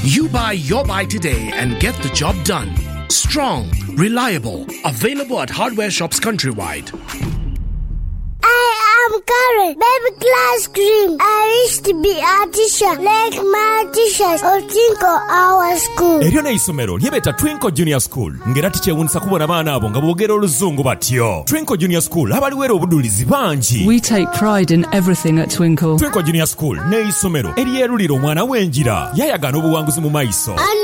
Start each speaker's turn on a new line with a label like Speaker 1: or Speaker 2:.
Speaker 1: You buy your buy today and get the job done. Strong, reliable, available at hardware shops countrywide.
Speaker 2: I'm Karen, baby class cream. I wish to be a teacher, like my teachers or Twinkle our school.
Speaker 3: Eryo ne isomero lyebeta Twinkle Junior School. Ngera tikyewunisa kubona baana abo nga boogera oluzungu batyo. Twinkle Junior School abaliwera obudulizi bangi.
Speaker 4: We take pride in everything at Twinkle.
Speaker 3: Twinkle Junior School ne isomero eryerulira omwana w'enjira. Yayagana obuwanguzi mu maiso.